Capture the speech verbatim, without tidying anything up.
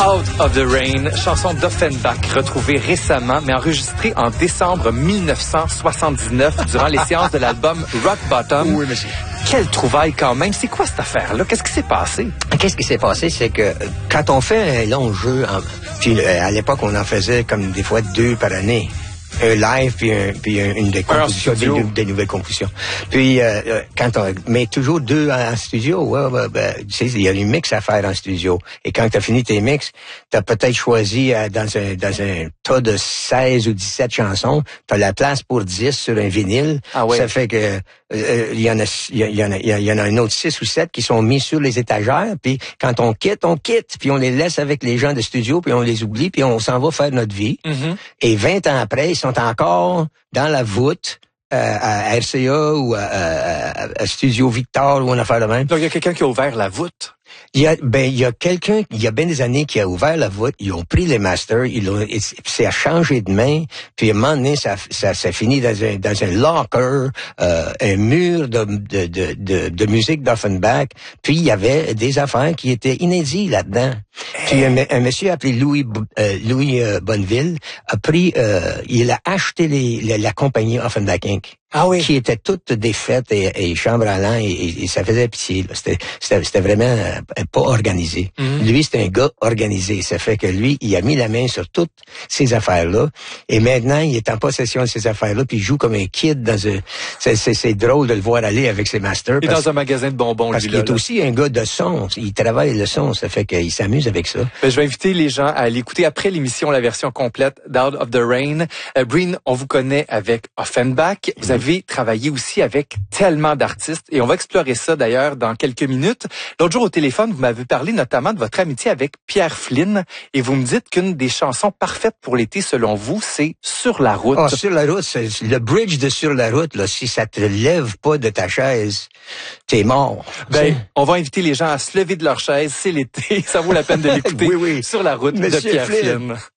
Out of the Rain, chanson d'Offenbach retrouvée récemment, mais enregistrée en décembre mille neuf cent soixante-dix-neuf durant les séances de l'album Rock Bottom. Oui, monsieur. Quelle trouvaille quand même. C'est quoi cette affaire-là? Qu'est-ce qui s'est passé? Qu'est-ce qui s'est passé? C'est que quand on fait un long jeu, en, puis à l'époque, on en faisait comme des fois deux par année. Un live, puis, un, puis un, une des compositions, des, des nouvelles compositions. Puis, euh, quand on, mais toujours deux en, en studio, ouais, ouais, ben, tu sais, il y a une mix à faire en studio. Et quand tu as fini tes mix, tu as peut-être choisi euh, dans un dans un tas de seize ou dix-sept chansons, tu as la place pour dix sur un vinyle. Ah ouais. Ça fait que euh, il y en a il y, y en a il y en a un autre six ou sept qui sont mis sur les étagères. Puis quand on quitte, on quitte. Puis on les laisse avec les gens de studio, puis on les oublie, puis on s'en va faire notre vie. Mm-hmm. Et vingt ans après, ils sont encore dans la voûte euh, à R C A ou à, à, à Studio Victor ou une affaire de même. Donc, il y a quelqu'un qui a ouvert la voûte. Il y a, ben, il y a quelqu'un, il y a bien des années qui a ouvert la voûte, ils ont pris les masters, ils ont, ça a changé de main, puis à un moment donné, ça, ça, ça finit dans un, dans un locker, euh, un mur de, de, de, de, de musique d'Offenbach, puis il y avait des affaires qui étaient inédites là-dedans. Puis un, un monsieur appelé Louis, euh, Louis euh, Bonneville a pris, euh, il a acheté les, la, la compagnie Offenbach Incorporated. Ah oui. Qui était toute défaite et, et chambre à l'an et, et, et ça faisait pitié. C'était, c'était, c'était vraiment euh, pas organisé. Mm-hmm. Lui, c'est un gars organisé. Ça fait que lui, il a mis la main sur toutes ces affaires-là. Et maintenant, il est en possession de ces affaires-là, puis il joue comme un kid dans un... C'est, c'est, c'est drôle de le voir aller avec ses masters. Et dans un magasin de bonbons, parce lui, qu'il là, est là. aussi un gars de son. Il travaille le son. Ça fait qu'il s'amuse avec ça. Ben, je vais inviter les gens à l'écouter après l'émission, la version complète d'Out of the Rain. Euh, Breen, on vous connaît avec Offenbach. Vous avez travaillé aussi avec tellement d'artistes et on va explorer ça d'ailleurs dans quelques minutes. L'autre jour au téléphone, vous m'avez parlé notamment de votre amitié avec Pierre Flynn et vous me dites qu'une des chansons parfaites pour l'été selon vous, c'est Sur la route. Ah, Sur la route, c'est le bridge de Sur la route, là, si ça te lève pas de ta chaise, t'es mort. Ben, on va inviter les gens à se lever de leur chaise, c'est l'été, ça vaut la peine de l'écouter. Oui, oui. Sur la route Monsieur de Pierre Flynn. Flynn.